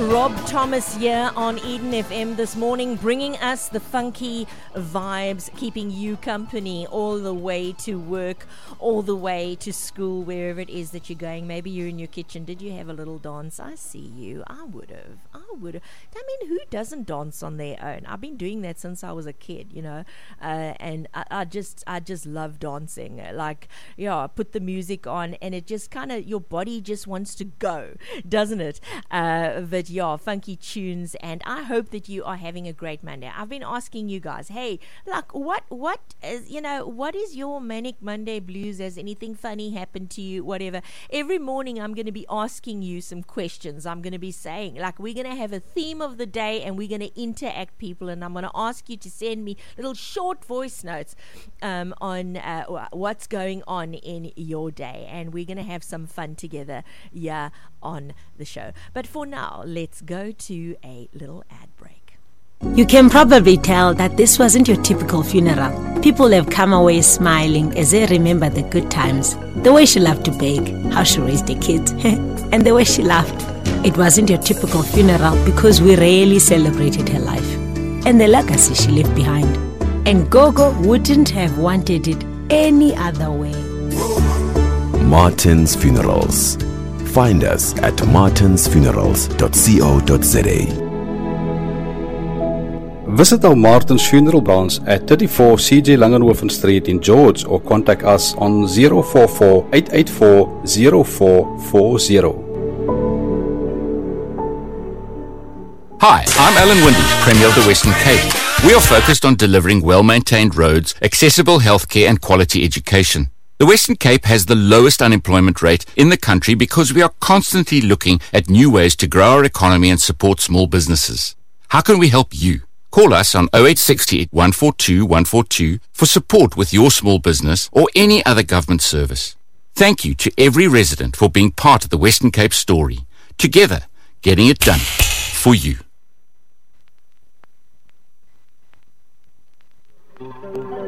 Rob Thomas here on Eden FM this morning, bringing us the funky vibes, keeping you company all the way to work, all the way to school, wherever it is that you're going. Maybe you're in your kitchen. Did you have a little dance? I see you. I would have. I mean, who doesn't dance on their own? I've been doing that since I was a kid, and I just love dancing. Like, yeah, put the music on and it just kind of, your body just wants to go, doesn't it? But yeah, funky tunes, and I hope that you are having a great Monday. I've been asking you guys, hey, like, what is your manic Monday blues? Has anything funny happened to you? Whatever. Every morning I'm going to be asking you some questions. I'm going to be saying, like, we're going to have a theme of the day and we're going to interact people, and I'm going to ask you to send me little short voice notes on what's going on in your day, and we're going to have some fun together on the show. But for now, let's go to a little ad break. You can probably tell that this wasn't your typical funeral. People have come away smiling as they remember the good times, the way she loved to bake, how she raised the kids, and the way she laughed. It wasn't your typical funeral because we rarely celebrated her life and the legacy she left behind. And Gogo wouldn't have wanted it any other way. Martin's Funerals. Find us at martinsfunerals.co.za. Visit our Martin's Funeral branch at 34 CJ Langenhoven Street in George, or contact us on 044-884-0440. Hi, I'm Alan Windey, Premier of the Western Cape. We are focused on delivering well-maintained roads, accessible healthcare and quality education. The Western Cape has the lowest unemployment rate in the country because we are constantly looking at new ways to grow our economy and support small businesses. How can we help you? Call us on 0860 142 142 for support with your small business or any other government service. Thank you to every resident for being part of the Western Cape story. Together, getting it done for you.